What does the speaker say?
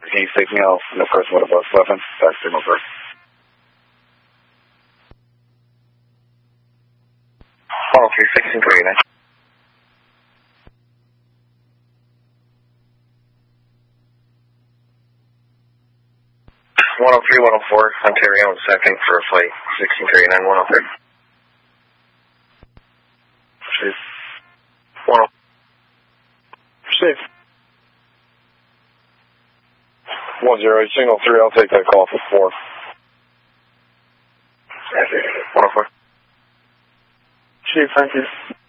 Can you take me off the person with a bus weapon? That's signal first. Oh, 31639. 103, 104, Ontario and second for flight 1639, 103. Chief. 10. Chief. 10, signal 3, I'll take that call for 4. 104. Chief, thank you.